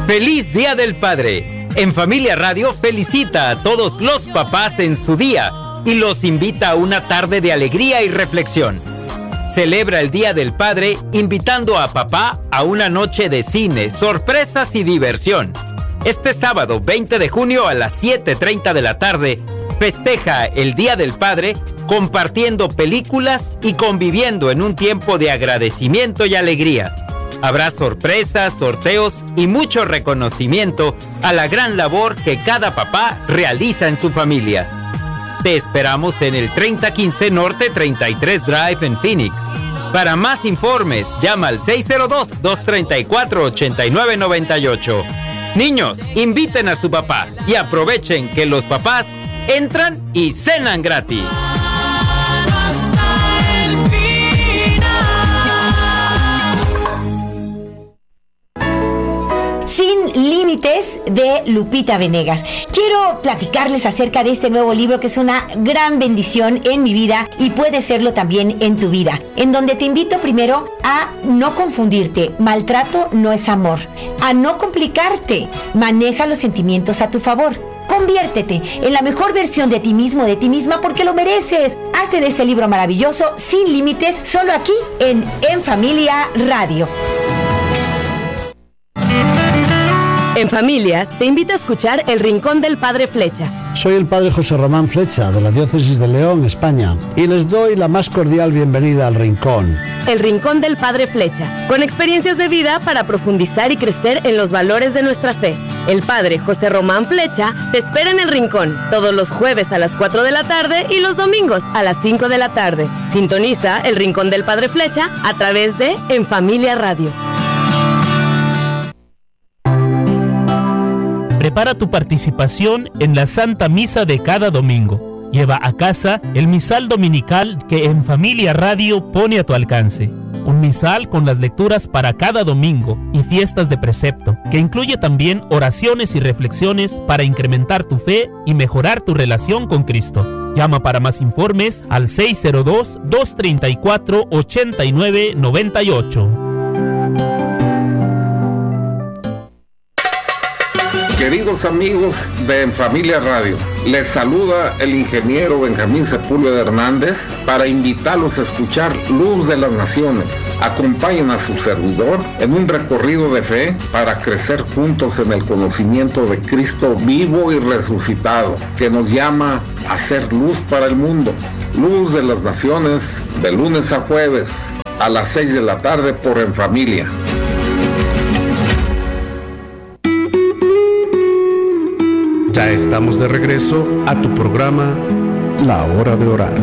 ¡Feliz Día del Padre! En Familia Radio felicita a todos los papás en su día y los invita a una tarde de alegría y reflexión. Celebra el Día del Padre invitando a papá a una noche de cine, sorpresas y diversión. Este sábado 20 de junio a las 7:30 de la tarde, festeja el Día del Padre compartiendo películas y conviviendo en un tiempo de agradecimiento y alegría. Habrá sorpresas, sorteos y mucho reconocimiento a la gran labor que cada papá realiza en su familia. Te esperamos en el 3015 Norte 33 Drive en Phoenix. Para más informes, llama al 602-234-8998. Niños, inviten a su papá y aprovechen que los papás entran y cenan gratis. Sin Límites, de Lupita Venegas. Quiero platicarles acerca de este nuevo libro que es una gran bendición en mi vida y puede serlo también en tu vida, en donde te invito primero a no confundirte. Maltrato no es amor. A no complicarte. Maneja los sentimientos a tu favor. Conviértete en la mejor versión de ti mismo, de ti misma, porque lo mereces. Hazte de este libro maravilloso, Sin Límites, solo aquí en Familia Radio. En Familia, te invita a escuchar El Rincón del Padre Flecha. Soy el Padre José Román Flecha, de la Diócesis de León, España, y les doy la más cordial bienvenida al Rincón. El Rincón del Padre Flecha, con experiencias de vida para profundizar y crecer en los valores de nuestra fe. El Padre José Román Flecha te espera en El Rincón, todos los jueves a las 4 de la tarde y los domingos a las 5 de la tarde. Sintoniza El Rincón del Padre Flecha a través de En Familia Radio. Prepara tu participación en la Santa Misa de cada domingo. Lleva a casa el misal dominical que En Familia Radio pone a tu alcance. Un misal con las lecturas para cada domingo y fiestas de precepto, que incluye también oraciones y reflexiones para incrementar tu fe y mejorar tu relación con Cristo. Llama para más informes al 602-234-8998. Queridos amigos de En Familia Radio, les saluda el ingeniero Benjamín Sepúlveda Hernández para invitarlos a escuchar Luz de las Naciones. Acompañen a su servidor en un recorrido de fe para crecer juntos en el conocimiento de Cristo vivo y resucitado, que nos llama a ser luz para el mundo. Luz de las Naciones, de lunes a jueves, a las 6 de la tarde por En Familia. Ya estamos de regreso a tu programa La Hora de Orar.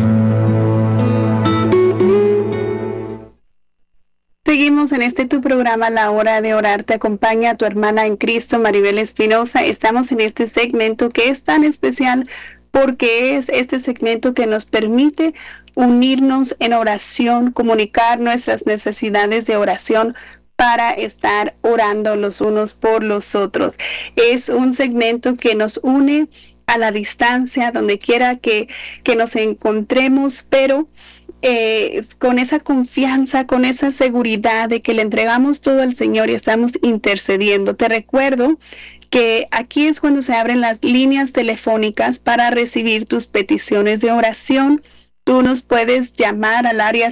Seguimos en tu programa La Hora de Orar. Te acompaña tu hermana en Cristo, Maribel Espinosa. Estamos en este segmento que es tan especial porque es este segmento que nos permite unirnos en oración, comunicar nuestras necesidades de oración para estar orando los unos por los otros. Es un segmento que nos une a la distancia, donde quiera que nos encontremos, pero con esa confianza, con esa seguridad de que le entregamos todo al Señor y estamos intercediendo. Te recuerdo que aquí es cuando se abren las líneas telefónicas para recibir tus peticiones de oración. Tú nos puedes llamar al área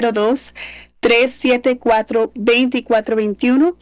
602-374-2421,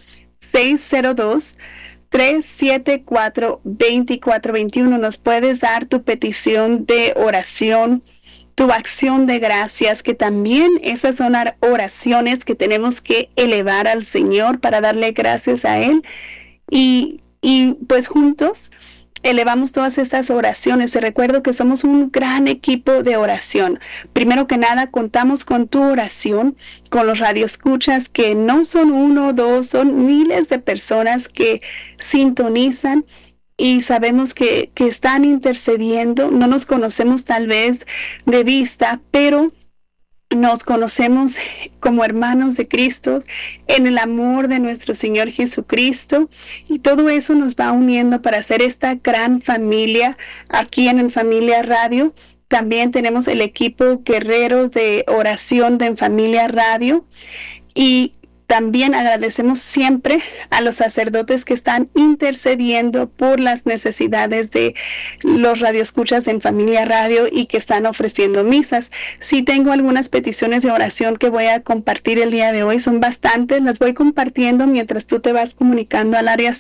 602-374-2421. Nos puedes dar tu petición de oración, tu acción de gracias, que también esas son oraciones que tenemos que elevar al Señor para darle gracias a Él. Y pues juntos elevamos todas estas oraciones. Te recuerdo que somos un gran equipo de oración. Primero que nada, contamos con tu oración, con los radioescuchas, que no son uno o dos, son miles de personas que sintonizan y sabemos que están intercediendo. No nos conocemos tal vez de vista, pero nos conocemos como hermanos de Cristo en el amor de nuestro Señor Jesucristo, y todo eso nos va uniendo para hacer esta gran familia aquí en Familia Radio. También tenemos el equipo Guerreros de Oración de En Familia Radio, y También agradecemos siempre a los sacerdotes que están intercediendo por las necesidades de los radioescuchas En Familia Radio y que están ofreciendo misas. Sí tengo algunas peticiones de oración que voy a compartir el día de hoy. Son bastantes, las voy compartiendo mientras tú te vas comunicando al área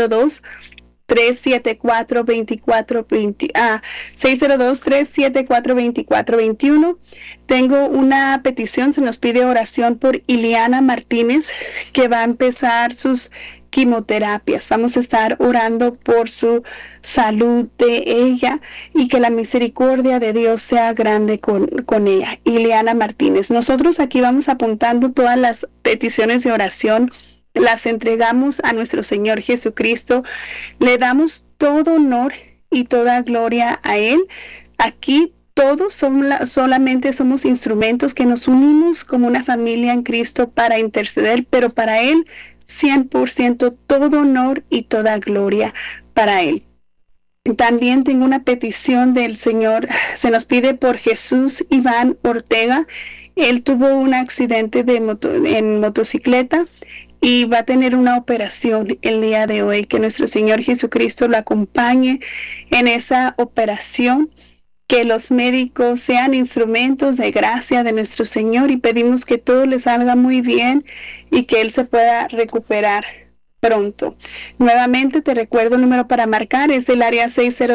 602-374-2421. Tengo una petición, se nos pide oración por Ileana Martínez, que va a empezar sus quimioterapias. Vamos a estar orando por su salud de ella y que la misericordia de Dios sea grande con ella. Ileana Martínez. Nosotros aquí vamos apuntando todas las peticiones de oración, las entregamos a nuestro Señor Jesucristo, le damos todo honor y toda gloria a Él. Aquí todos solamente somos instrumentos que nos unimos como una familia en Cristo para interceder, pero para Él 100% todo honor y toda gloria para Él. También tengo una petición del Señor, se nos pide por Jesús Iván Ortega. Él tuvo un accidente en motocicleta y va a tener una operación el día de hoy. Que nuestro Señor Jesucristo lo acompañe en esa operación, que los médicos sean instrumentos de gracia de nuestro Señor, y pedimos que todo le salga muy bien y que Él se pueda recuperar pronto. Nuevamente te recuerdo el número para marcar, es del área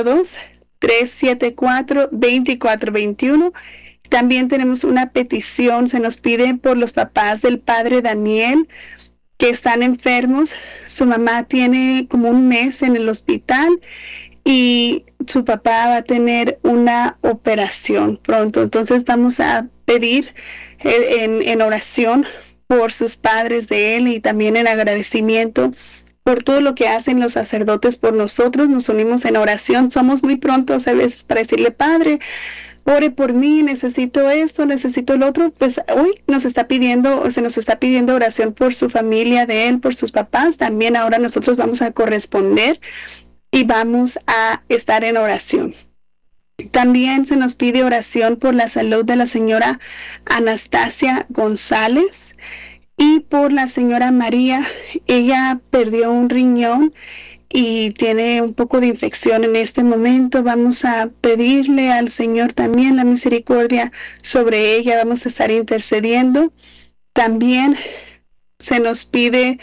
602-374-2421. También tenemos una petición, se nos pide por los papás del padre Daniel, que están enfermos. Su mamá tiene como un mes en el hospital y su papá va a tener una operación pronto. Entonces vamos a pedir en oración por sus padres de él, y también en agradecimiento por todo lo que hacen los sacerdotes por nosotros. Nos unimos en oración. Somos muy prontos a veces para decirle: Padre, ore por mí, necesito esto, necesito lo otro. Pues hoy se nos está pidiendo oración por su familia de él, por sus papás. También ahora nosotros vamos a corresponder y vamos a estar en oración. También se nos pide oración por la salud de la señora Anastasia González y por la señora María. Ella perdió un riñón y tiene un poco de infección en este momento. Vamos a pedirle al Señor también la misericordia sobre ella. Vamos a estar intercediendo. También se nos pide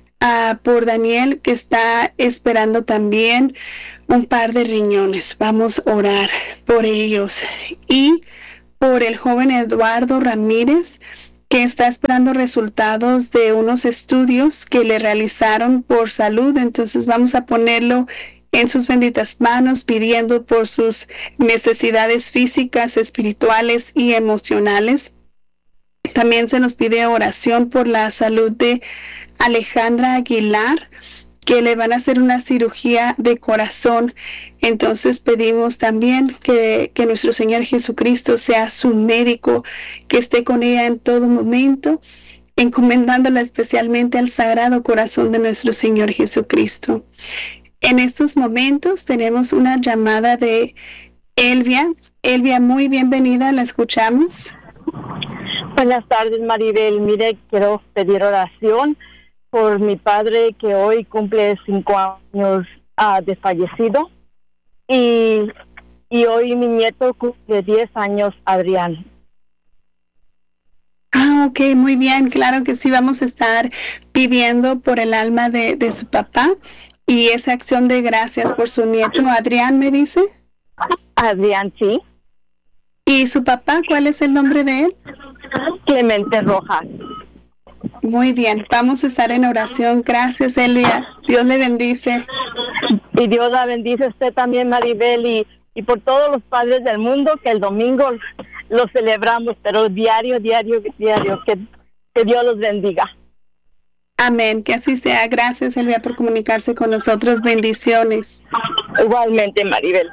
por Daniel, que está esperando también un par de riñones. Vamos a orar por ellos. Y por el joven Eduardo Ramírez, que está esperando resultados de unos estudios que le realizaron por salud. Entonces vamos a ponerlo en sus benditas manos, pidiendo por sus necesidades físicas, espirituales y emocionales. También se nos pide oración por la salud de Alejandra Aguilar, que le van a hacer una cirugía de corazón. Entonces pedimos también que nuestro Señor Jesucristo sea su médico, que esté con ella en todo momento, encomendándola especialmente al Sagrado Corazón de nuestro Señor Jesucristo. En estos momentos tenemos una llamada de Elvia. Elvia, muy bienvenida, la escuchamos. Buenas tardes, Maribel. Mire, quiero pedir oración por mi padre, que hoy cumple 5 años de fallecido, y hoy mi nieto cumple 10 años, Adrián. Ok, muy bien, claro que sí, vamos a estar pidiendo por el alma de su papá y esa acción de gracias por su nieto. Adrián, ¿me dice? Adrián, sí. ¿Y su papá, cuál es el nombre de él? Clemente Rojas. Muy bien, vamos a estar en oración. Gracias, Elia. Dios le bendice. Y Dios la bendice a usted también, Maribel, y por todos los padres del mundo, que el domingo lo celebramos, pero diario, que Dios los bendiga. Amén, que así sea. Gracias, Elvia, por comunicarse con nosotros. Bendiciones. Igualmente, Maribel.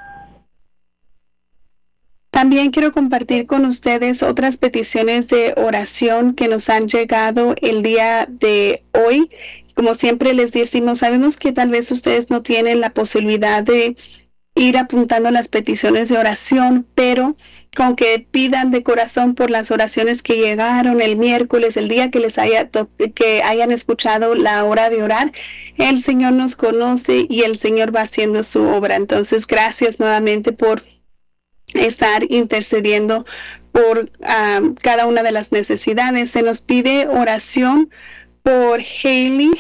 También quiero compartir con ustedes otras peticiones de oración que nos han llegado el día de hoy. Como siempre les decimos, sabemos que tal vez ustedes no tienen la posibilidad de ir apuntando las peticiones de oración, pero con que pidan de corazón por las oraciones que llegaron el miércoles, el día que que hayan escuchado la hora de orar. El Señor nos conoce y el Señor va haciendo su obra. Entonces, gracias nuevamente por estar intercediendo por cada una de las necesidades. Se nos pide oración por Hailey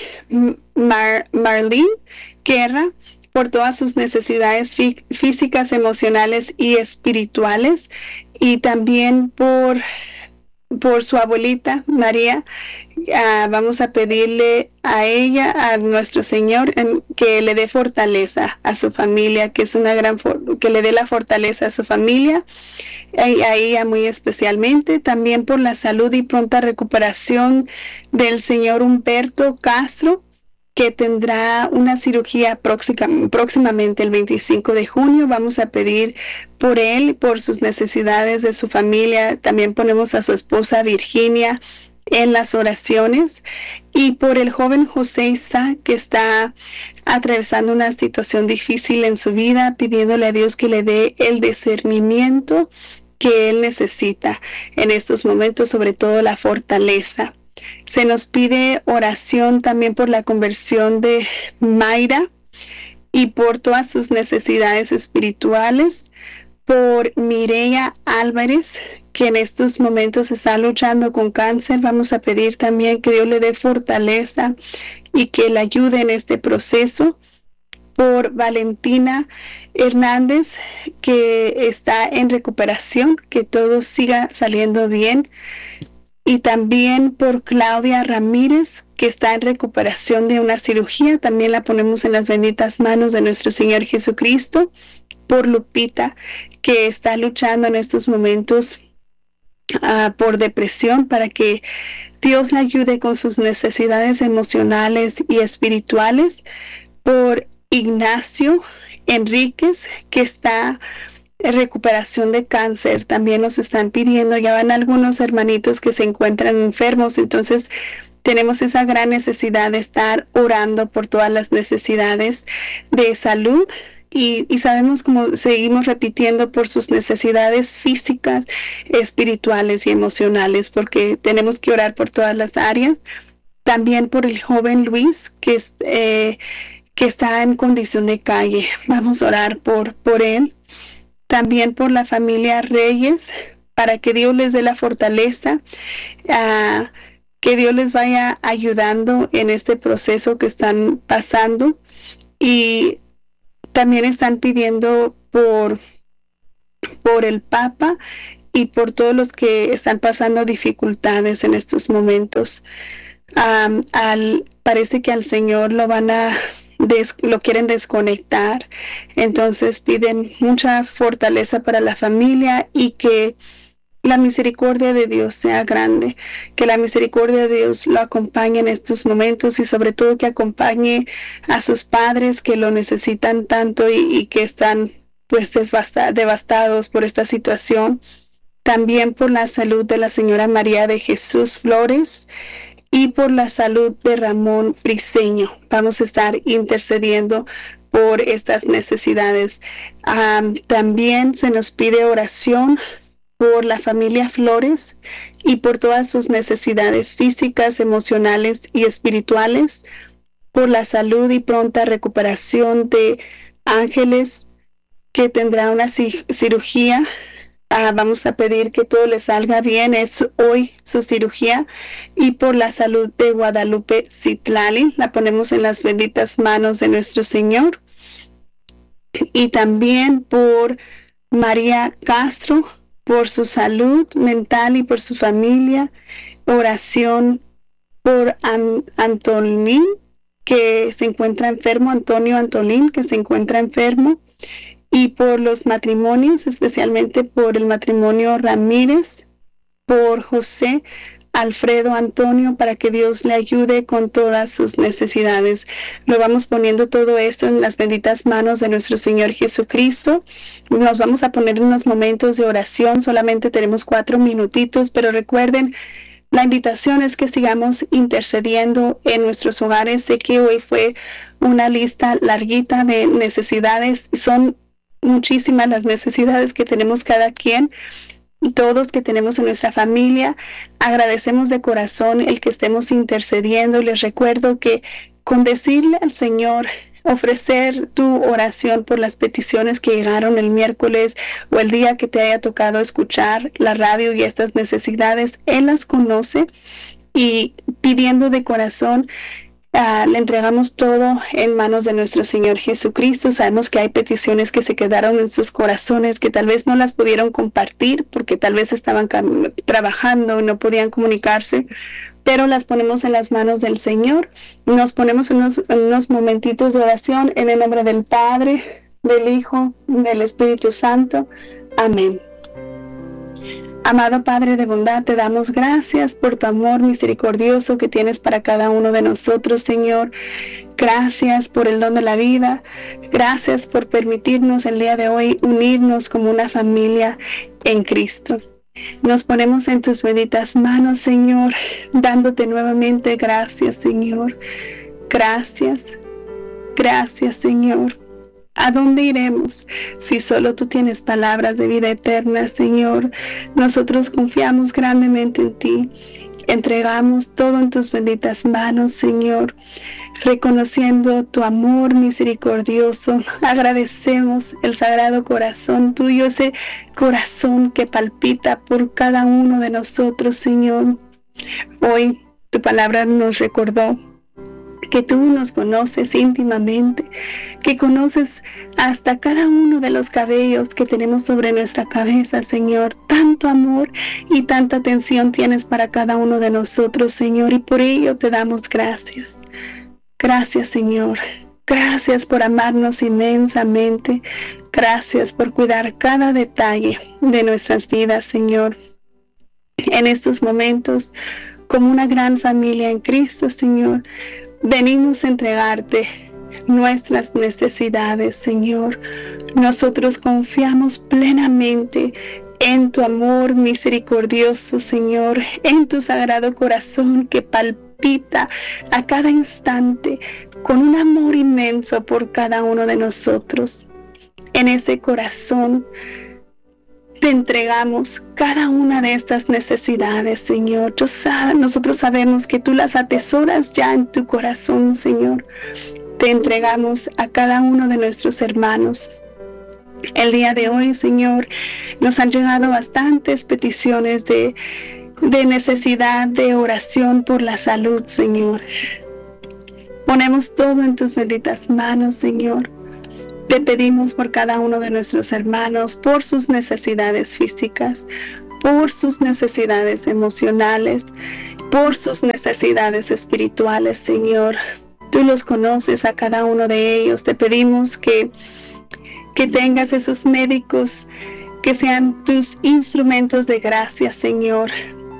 Marlene Guerra, por todas sus necesidades físicas, emocionales y espirituales, y también por su abuelita María. Vamos a pedirle a ella, a nuestro Señor, que le dé fortaleza a su familia, que es que le dé la fortaleza a su familia, a ella muy especialmente. También por la salud y pronta recuperación del señor Humberto Castro, que tendrá una cirugía próximamente el 25 de junio. Vamos a pedir por él, por sus necesidades de su familia. También ponemos a su esposa Virginia en las oraciones, y por el joven José Isa, que está atravesando una situación difícil en su vida, pidiéndole a Dios que le dé el discernimiento que él necesita en estos momentos, sobre todo la fortaleza. Se nos pide oración también por la conversión de Mayra y por todas sus necesidades espirituales, por Mireya Álvarez, que en estos momentos está luchando con cáncer. Vamos a pedir también que Dios le dé fortaleza y que le ayude en este proceso. Por Valentina Hernández, que está en recuperación, que todo siga saliendo bien. Y también por Claudia Ramírez, que está en recuperación de una cirugía. También la ponemos en las benditas manos de nuestro Señor Jesucristo. Por Lupita, que está luchando en estos momentos por depresión, para que Dios la ayude con sus necesidades emocionales y espirituales. Por Ignacio Enríquez, que está en recuperación de cáncer. También nos están pidiendo, ya van algunos hermanitos que se encuentran enfermos, entonces tenemos esa gran necesidad de estar orando por todas las necesidades de salud. Y sabemos, como seguimos repitiendo, por sus necesidades físicas, espirituales y emocionales, porque tenemos que orar por todas las áreas. También por el joven Luis, que está en condición de calle. Vamos a orar por él. También por la familia Reyes, para que Dios les dé la fortaleza, que Dios les vaya ayudando en este proceso que están pasando. Y también están pidiendo por el Papa y por todos los que están pasando dificultades en estos momentos. Parece que al Señor lo quieren desconectar, entonces piden mucha fortaleza para la familia, y que la misericordia de Dios sea grande, que la misericordia de Dios lo acompañe en estos momentos, y sobre todo que acompañe a sus padres, que lo necesitan tanto y que están pues devastados por esta situación. También por la salud de la señora María de Jesús Flores y por la salud de Ramón Briceño. Vamos a estar intercediendo por estas necesidades. También se nos pide oración por la familia Flores y por todas sus necesidades físicas, emocionales y espirituales, por la salud y pronta recuperación de Ángeles, que tendrá una cirugía. Vamos a pedir que todo le salga bien, es hoy su cirugía. Y por la salud de Guadalupe Citlali, la ponemos en las benditas manos de nuestro Señor. Y también por María Castro, por su salud mental y por su familia. Oración por Antolín, que se encuentra enfermo, Antonio Antolín, que se encuentra enfermo. Y por los matrimonios, especialmente por el matrimonio Ramírez, por José Alfredo Antonio, para que Dios le ayude con todas sus necesidades. Lo vamos poniendo todo esto en las benditas manos de nuestro Señor Jesucristo. Nos vamos a poner unos momentos de oración, solamente tenemos 4 minutitos, pero recuerden, la invitación es que sigamos intercediendo en nuestros hogares. Sé que hoy fue una lista larguita de necesidades, son muchísimas las necesidades que tenemos cada quien, todos que tenemos en nuestra familia. Agradecemos de corazón el que estemos intercediendo. Les recuerdo que con decirle al Señor, ofrecer tu oración por las peticiones que llegaron el miércoles o el día que te haya tocado escuchar la radio y estas necesidades, Él las conoce, y pidiendo de corazón, le entregamos todo en manos de nuestro Señor Jesucristo. Sabemos que hay peticiones que se quedaron en sus corazones, que tal vez no las pudieron compartir porque tal vez estaban trabajando y no podían comunicarse, pero las ponemos en las manos del Señor. Nos ponemos en unos momentitos de oración en el nombre del Padre, del Hijo, del Espíritu Santo. Amén. Amado Padre de bondad, te damos gracias por tu amor misericordioso que tienes para cada uno de nosotros, Señor. Gracias por el don de la vida. Gracias por permitirnos el día de hoy unirnos como una familia en Cristo. Nos ponemos en tus benditas manos, Señor, dándote nuevamente gracias, Señor. Gracias. Gracias, Señor. ¿A dónde iremos si solo tú tienes palabras de vida eterna, Señor? Nosotros confiamos grandemente en ti. Entregamos todo en tus benditas manos, Señor, reconociendo tu amor misericordioso. Agradecemos el sagrado corazón tuyo, ese corazón que palpita por cada uno de nosotros, Señor. Hoy tu palabra nos recordó que tú nos conoces íntimamente, que conoces hasta cada uno de los cabellos que tenemos sobre nuestra cabeza, Señor. Tanto amor y tanta atención tienes para cada uno de nosotros, Señor, y por ello te damos gracias. Gracias, Señor. Gracias por amarnos inmensamente. Gracias por cuidar cada detalle de nuestras vidas, Señor. En estos momentos, como una gran familia en Cristo, Señor, venimos a entregarte nuestras necesidades, Señor. Nosotros confiamos plenamente en tu amor misericordioso, Señor, en tu sagrado corazón que palpita a cada instante con un amor inmenso por cada uno de nosotros. En ese corazón te entregamos cada una de estas necesidades, Señor. Nosotros sabemos que tú las atesoras ya en tu corazón, Señor. Te entregamos a cada uno de nuestros hermanos. El día de hoy, Señor, nos han llegado bastantes peticiones de necesidad de oración por la salud, Señor. Ponemos todo en tus benditas manos, Señor. Te pedimos por cada uno de nuestros hermanos, por sus necesidades físicas, por sus necesidades emocionales, por sus necesidades espirituales, Señor. Tú los conoces a cada uno de ellos. Te pedimos que tengas esos médicos que sean tus instrumentos de gracia, Señor.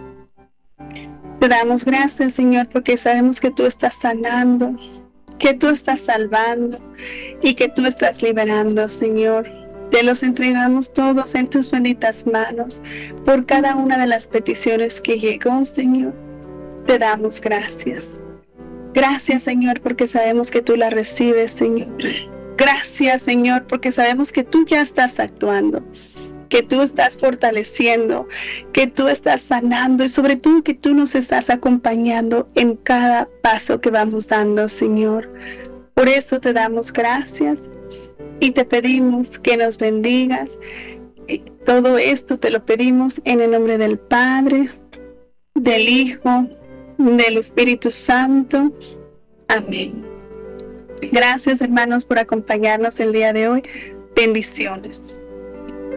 Te damos gracias, Señor, porque sabemos que tú estás sanando, que tú estás salvando y que tú estás liberando, Señor. Te los entregamos todos en tus benditas manos por cada una de las peticiones que llegó, Señor. Te damos gracias. Gracias, Señor, porque sabemos que tú la recibes, Señor. Gracias, Señor, porque sabemos que tú ya estás actuando, que tú estás fortaleciendo, que tú estás sanando y sobre todo que tú nos estás acompañando en cada paso que vamos dando, Señor. Por eso te damos gracias y te pedimos que nos bendigas. Todo esto te lo pedimos en el nombre del Padre, del Hijo, del Espíritu Santo. Amén. Gracias, hermanos, por acompañarnos el día de hoy. Bendiciones.